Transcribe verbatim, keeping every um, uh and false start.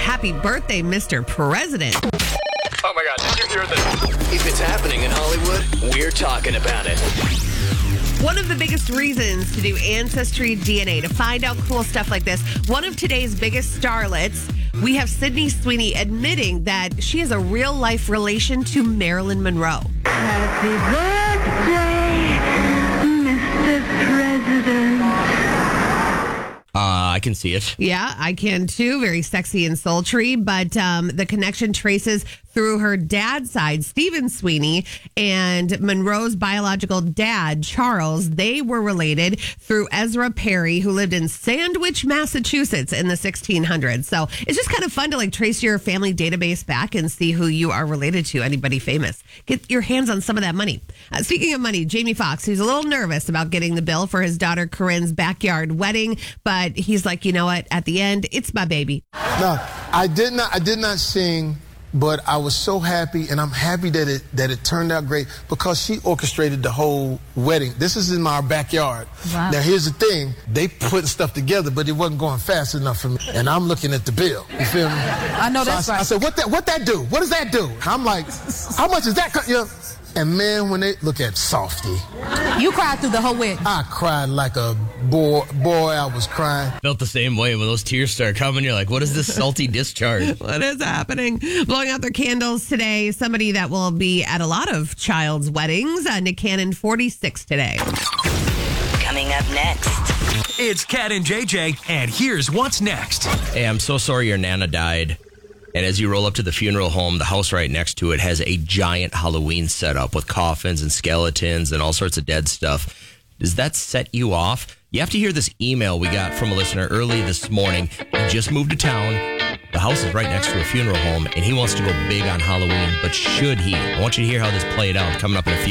happy birthday, Mister President. Oh my God, did you hear this? If it's happening in Hollywood, we're talking about it. One of the biggest reasons to do Ancestry D N A, to find out cool stuff like this, one of today's biggest starlets, we have Sydney Sweeney admitting that she is a real-life relation to Marilyn Monroe. Happy birthday, Mister President. Uh, I can see it. Yeah, I can too. Very sexy and sultry. But um, the connection traces through her dad's side, Stephen Sweeney, and Monroe's biological dad, Charles. They were related through Ezra Perry, who lived in Sandwich, Massachusetts in the sixteen hundreds. So it's just kind of fun to like trace your family database back and see who you are related to, anybody famous. Get your hands on some of that money. Uh, speaking of money, Jamie Foxx, who's a little nervous about getting the bill for his daughter Corinne's backyard wedding, but he's like, you know what? At the end, it's my baby. No, I did not. I did not sing, but I was so happy, and I'm happy that it that it turned out great because she orchestrated the whole wedding. This is in my backyard. Wow. Now here's the thing: they put stuff together, but it wasn't going fast enough for me. And I'm looking at the bill. You feel me? I know so that's I, right. I said, "What that? What that do? What does that do?" I'm like, "How much is that?" co-" You know? And man, when they look at Softy, You cried through the whole wedding. I cried like a boy. Boy, I was crying. Felt the same way when those tears start coming. You're like, what is this salty discharge? What is happening? Blowing out their candles today. Somebody that will be at a lot of child's weddings. Uh, Nick Cannon, forty-six today. Coming up next. It's Cat and J J, and here's what's next. Hey, I'm so sorry your Nana died. And as you roll up to the funeral home, the house right next to it has a giant Halloween setup with coffins and skeletons and all sorts of dead stuff. Does that set you off? You have to hear this email we got from a listener early this morning. He just moved to town. The house is right next to a funeral home, and he wants to go big on Halloween. But should he? I want you to hear how this played out coming up in a few